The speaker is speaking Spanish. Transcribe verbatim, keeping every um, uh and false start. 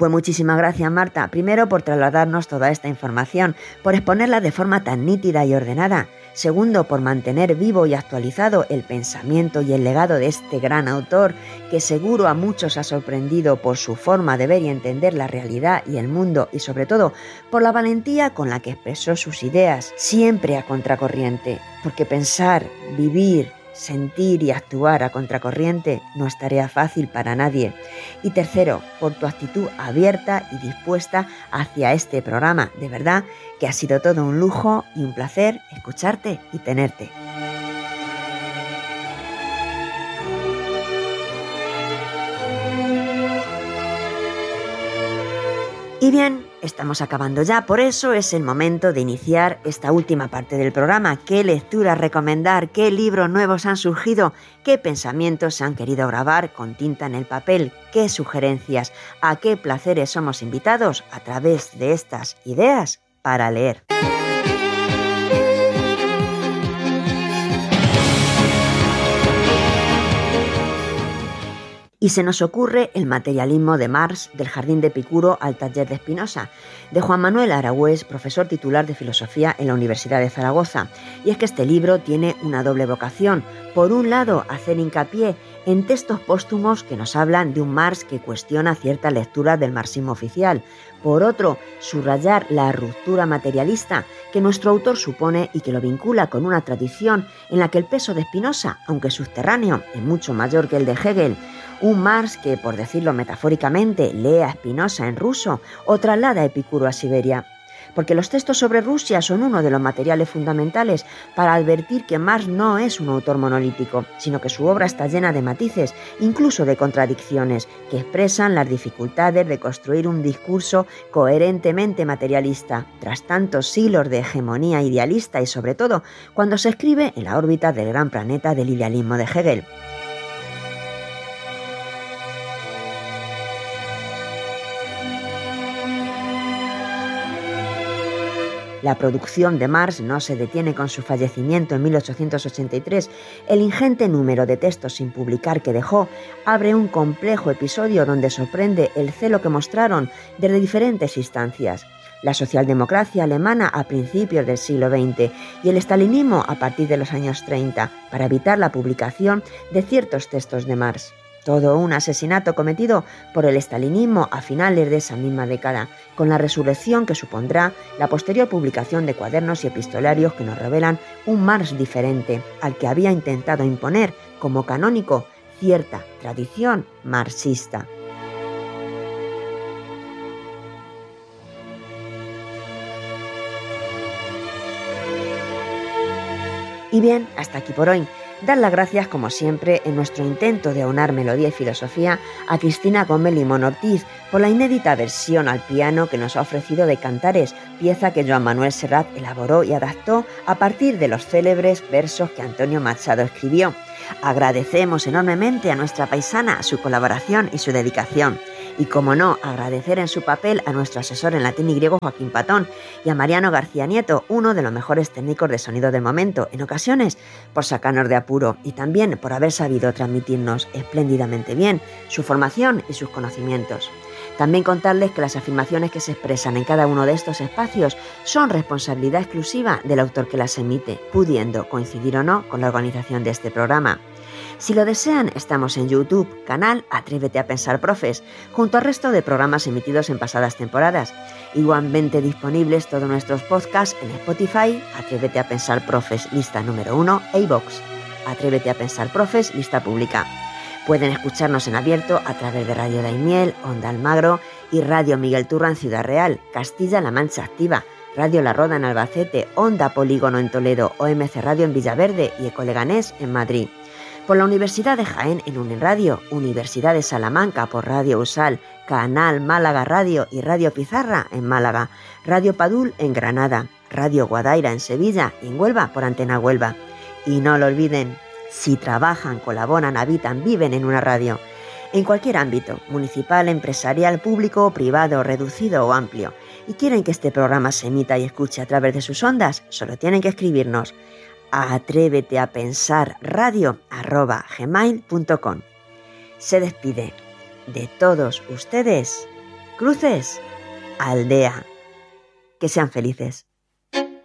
Pues muchísimas gracias, Marta, primero por trasladarnos toda esta información, por exponerla de forma tan nítida y ordenada. Segundo, por mantener vivo y actualizado el pensamiento y el legado de este gran autor, que seguro a muchos ha sorprendido por su forma de ver y entender la realidad y el mundo, y sobre todo por la valentía con la que expresó sus ideas, siempre a contracorriente, porque pensar, vivir, sentir y actuar a contracorriente no es tarea fácil para nadie. Y tercero, por tu actitud abierta y dispuesta hacia este programa. De verdad que ha sido todo un lujo y un placer escucharte y tenerte. Y bien, estamos acabando ya, por eso es el momento de iniciar esta última parte del programa. ¿Qué lecturas recomendar? ¿Qué libros nuevos han surgido? ¿Qué pensamientos se han querido grabar con tinta en el papel? ¿Qué sugerencias? ¿A qué placeres somos invitados a través de estas ideas para leer? Y se nos ocurre El materialismo de Marx, del Jardín de Epicuro al taller de Spinoza, de Juan Manuel Aragüés, profesor titular de Filosofía en la Universidad de Zaragoza. Y es que este libro tiene una doble vocación. Por un lado, hacer hincapié en textos póstumos que nos hablan de un Marx que cuestiona cierta lectura del marxismo oficial. Por otro, subrayar la ruptura materialista que nuestro autor supone y que lo vincula con una tradición en la que el peso de Spinoza, aunque subterráneo, es mucho mayor que el de Hegel. Un Marx que, por decirlo metafóricamente, lee a Spinoza en ruso o traslada a Epicuro a Siberia. Porque los textos sobre Rusia son uno de los materiales fundamentales para advertir que Marx no es un autor monolítico, sino que su obra está llena de matices, incluso de contradicciones, que expresan las dificultades de construir un discurso coherentemente materialista, tras tantos siglos de hegemonía idealista y sobre todo cuando se escribe en la órbita del gran planeta del idealismo de Hegel. La producción de Marx no se detiene con su fallecimiento en mil ochocientos ochenta y tres. El ingente número de textos sin publicar que dejó abre un complejo episodio donde sorprende el celo que mostraron desde diferentes instancias. La socialdemocracia alemana a principios del siglo veinte y el estalinismo a partir de los años treinta para evitar la publicación de ciertos textos de Marx. Todo un asesinato cometido por el estalinismo a finales de esa misma década, con la resurrección que supondrá la posterior publicación de cuadernos y epistolarios que nos revelan un Marx diferente, al que había intentado imponer como canónico cierta tradición marxista. Y bien, hasta aquí por hoy. Dar las gracias, como siempre, en nuestro intento de aunar melodía y filosofía a Cristina Gómez Limón Ortiz por la inédita versión al piano que nos ha ofrecido de Cantares, pieza que Joan Manuel Serrat elaboró y adaptó a partir de los célebres versos que Antonio Machado escribió. Agradecemos enormemente a nuestra paisana su colaboración y su dedicación. Y como no, agradecer en su papel a nuestro asesor en latín y griego Joaquín Patón y a Mariano García Nieto, uno de los mejores técnicos de sonido del momento, en ocasiones por sacarnos de apuro y también por haber sabido transmitirnos espléndidamente bien su formación y sus conocimientos. También contarles que las afirmaciones que se expresan en cada uno de estos espacios son responsabilidad exclusiva del autor que las emite, pudiendo coincidir o no con la organización de este programa. Si lo desean, estamos en YouTube, canal Atrévete a Pensar Profes, junto al resto de programas emitidos en pasadas temporadas. Igualmente disponibles todos nuestros podcasts en Spotify, Atrévete a Pensar Profes, lista número uno, e iVoox, Atrévete a Pensar Profes, lista pública. Pueden escucharnos en abierto a través de Radio Daimiel, Onda Almagro y Radio Miguel Turra en Ciudad Real, Castilla-La Mancha Activa, Radio La Roda en Albacete, Onda Polígono en Toledo, O M C Radio en Villaverde y Ecoleganés en Madrid. Por la Universidad de Jaén en Unirradio, Universidad de Salamanca por Radio Usal, Canal Málaga Radio y Radio Pizarra en Málaga, Radio Padul en Granada, Radio Guadaira en Sevilla y en Huelva por Antena Huelva. Y no lo olviden, si trabajan, colaboran, habitan, viven en una radio, en cualquier ámbito, municipal, empresarial, público o privado, reducido o amplio, y quieren que este programa se emita y escuche a través de sus ondas, solo tienen que escribirnos a atrévete a pensar radio arroba gmail punto com. Se despide de todos ustedes Cruces, aldea. Que sean felices.